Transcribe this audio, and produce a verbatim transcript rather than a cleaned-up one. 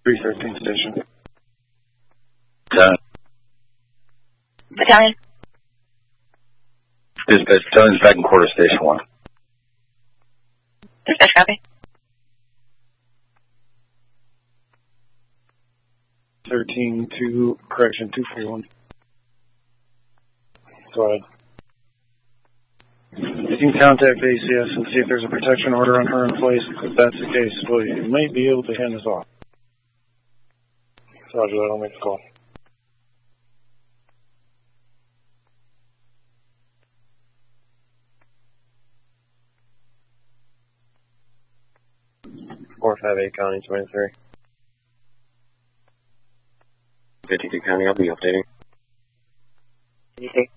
three thirteen station. Battalion. Battalion. Dispatch, battalion's back in quarter station one. Dispatch, copy. thirteen two, correction, two forty-one. Go ahead. You can contact A C S and see if there's a protection order on her in place. If that's the case, well, you might be able to hand this off. Roger that, I'll make the call. four five eight County twenty-three. fifty-two County, I'll be updating. You think?